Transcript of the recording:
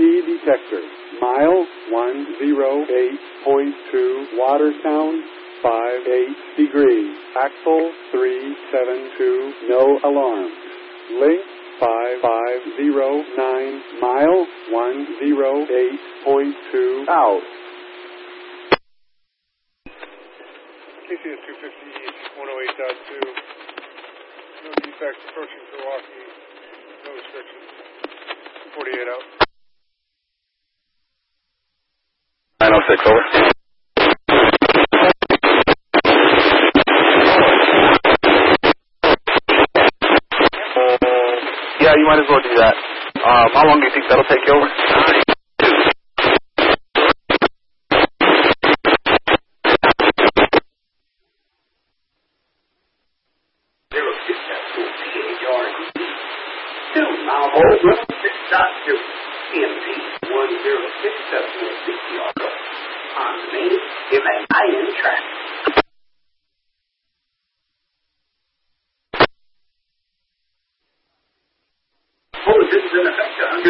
detector. Mile 108.2, water sound 58 degrees. Axle 372, no alarms. Link 5509, mile 108.2 out. KCS 250 East, 108.2. No defects approaching Milwaukee. No restrictions. 48 out. 906, over. Yeah, you might as well do that. How long do you think that'll take you over? On the main, MAIN track. Oh, this is in effect 100.